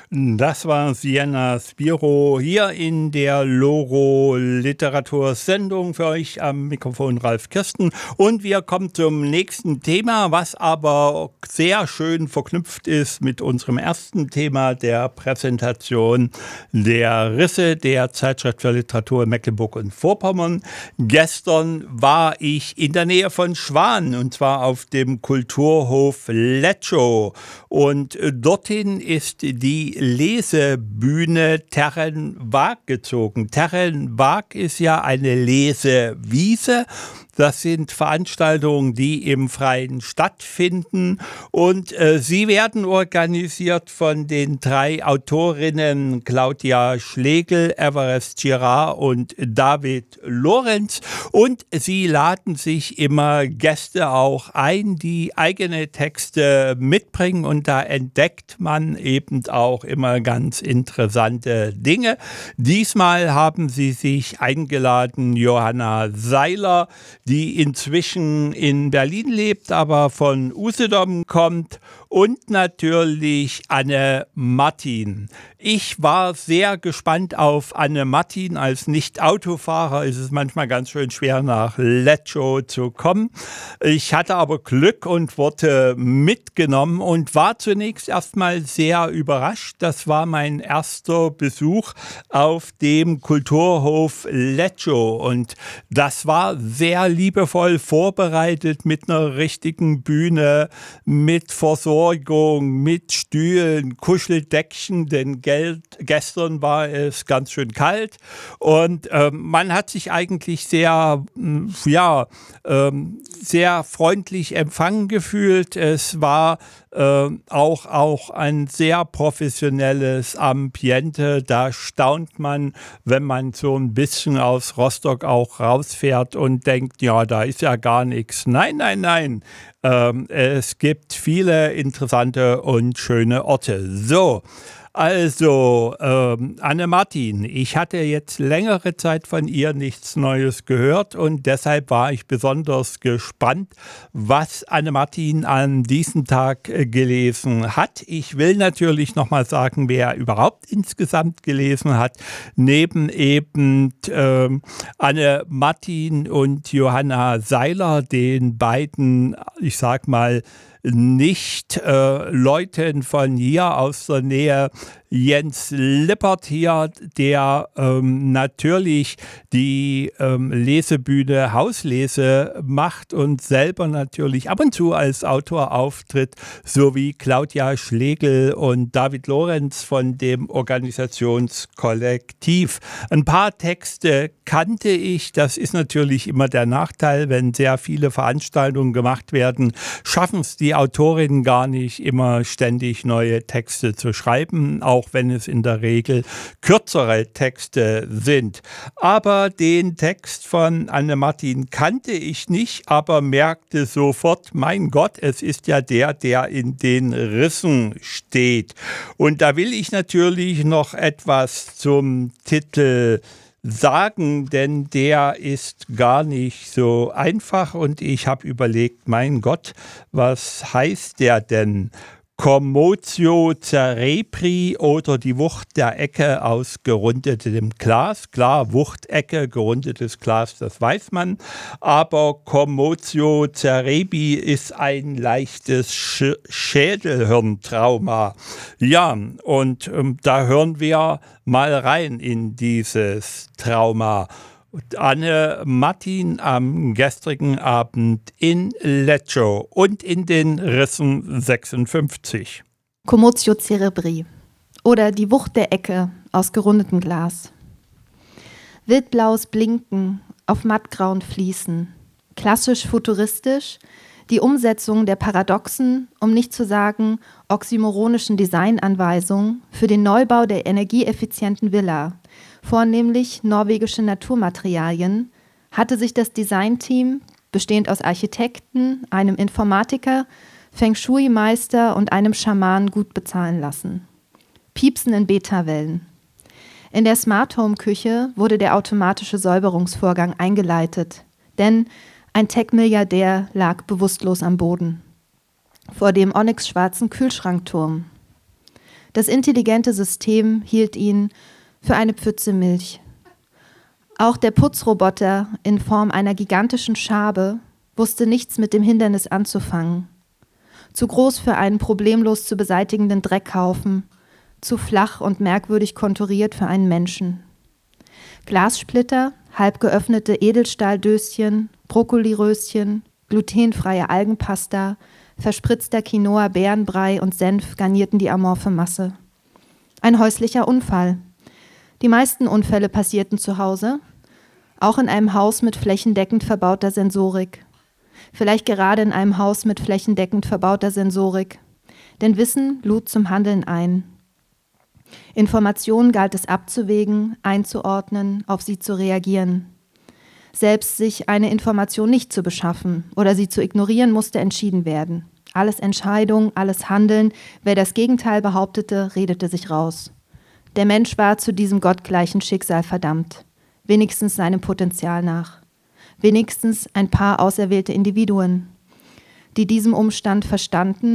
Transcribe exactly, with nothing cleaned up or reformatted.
Das war Sienna Spiro hier in der Loro Literatursendung für euch am Mikrofon Ralf Kirsten. Und wir kommen zum nächsten Thema, was aber sehr schön verknüpft ist mit unserem ersten Thema der Präsentation der Risse der Zeitschrift für Literatur in Mecklenburg und Vorpommern. Gestern war ich in der Nähe von Schwan und zwar auf dem Kulturhof Letschow. Und dorthin ist die Lesebühne Terrenwag gezogen. Terrenwag ist ja eine Lesewiese. Das sind Veranstaltungen, die im Freien stattfinden und äh, sie werden organisiert von den drei Autorinnen Claudia Schlegel, Everest Girard und David Lorenz und sie laden sich immer Gäste auch ein, die eigene Texte mitbringen und da entdeckt man eben auch immer ganz interessante Dinge. Diesmal haben sie sich eingeladen, Johanna Seiler, die inzwischen in Berlin lebt, aber von Usedom kommt, und natürlich Anne Martin. Ich war sehr gespannt auf Anne Martin. Als Nicht-Autofahrer ist es manchmal ganz schön schwer, nach Letschow zu kommen. Ich hatte aber Glück und wurde mitgenommen und war zunächst erstmal sehr überrascht. Das war mein erster Besuch auf dem Kulturhof Letschow und das war sehr liebevoll vorbereitet mit einer richtigen Bühne, mit Versorgung, mit Stühlen, Kuscheldeckchen, denn Geld, gestern war es ganz schön kalt und äh, man hat sich eigentlich sehr, ja, äh, sehr freundlich empfangen gefühlt. Es war äh, auch, auch ein sehr professionelles Ambiente. Da staunt man, wenn man so ein bisschen aus Rostock auch rausfährt und denkt, ja, da ist ja gar nichts. Nein, nein, nein. Ähm, es gibt viele interessante und schöne Orte. So, also ähm, Anne Martin, ich hatte jetzt längere Zeit von ihr nichts Neues gehört und deshalb war ich besonders gespannt, was Anne Martin an diesem Tag äh, gelesen hat. Ich will natürlich nochmal sagen, wer überhaupt insgesamt gelesen hat, neben eben äh, Anne Martin und Johanna Seiler, den beiden, ich sag mal, nicht äh, Leuten von hier aus der Nähe. Jens Lippert hier, der ähm, natürlich die ähm, Lesebühne Hauslese macht und selber natürlich ab und zu als Autor auftritt, sowie Claudia Schlegel und David Lorenz von dem Organisationskollektiv. Ein paar Texte kannte ich, das ist natürlich immer der Nachteil, wenn sehr viele Veranstaltungen gemacht werden, schaffen es die Autorinnen gar nicht immer ständig neue Texte zu schreiben, auch wenn es in der Regel kürzere Texte sind. Aber den Text von Anne Martin kannte ich nicht, aber merkte sofort, mein Gott, es ist ja der, der in den Rissen steht. Und da will ich natürlich noch etwas zum Titel sagen, denn der ist gar nicht so einfach und ich habe überlegt, mein Gott, was heißt der denn? Commotio cerebri oder die Wucht der Ecke aus gerundetem Glas. Klar, Wuchtecke, gerundetes Glas, das weiß man. Aber Commotio cerebri ist ein leichtes Sch- Schädelhirntrauma. Ja, und ähm, da hören wir mal rein in dieses Trauma. Anne Martin am gestrigen Abend in Letschow und in den Rissen sechsundfünfzig. Commotio cerebri oder die Wucht der Ecke aus gerundetem Glas. Wildblaues Blinken auf mattgrauen Fliesen. Klassisch futuristisch, die Umsetzung der paradoxen, um nicht zu sagen oxymoronischen Designanweisungen für den Neubau der energieeffizienten Villa, vornehmlich norwegische Naturmaterialien, hatte sich das Designteam, bestehend aus Architekten, einem Informatiker, Feng Shui-Meister und einem Schamanen gut bezahlen lassen. Piepsen in Beta-Wellen. In der Smart-Home-Küche wurde der automatische Säuberungsvorgang eingeleitet, denn ein Tech-Milliardär lag bewusstlos am Boden. Vor dem onyxschwarzen Kühlschrankturm. Das intelligente System hielt ihn für eine Pfütze Milch. Auch der Putzroboter in Form einer gigantischen Schabe wusste nichts mit dem Hindernis anzufangen. Zu groß für einen problemlos zu beseitigenden Dreckhaufen, zu flach und merkwürdig konturiert für einen Menschen. Glassplitter, halb geöffnete Edelstahldöschen, Brokkoliröschen, glutenfreie Algenpasta, verspritzter Quinoa, Beerenbrei und Senf garnierten die amorphe Masse. Ein häuslicher Unfall. Die meisten Unfälle passierten zu Hause, auch in einem Haus mit flächendeckend verbauter Sensorik. Vielleicht gerade in einem Haus mit flächendeckend verbauter Sensorik. Denn Wissen lud zum Handeln ein. Informationen galt es abzuwägen, einzuordnen, auf sie zu reagieren. Selbst sich eine Information nicht zu beschaffen oder sie zu ignorieren, musste entschieden werden. Alles Entscheidung, alles Handeln, wer das Gegenteil behauptete, redete sich raus. Der Mensch war zu diesem gottgleichen Schicksal verdammt, wenigstens seinem Potenzial nach. Wenigstens ein paar auserwählte Individuen, die diesem Umstand verstanden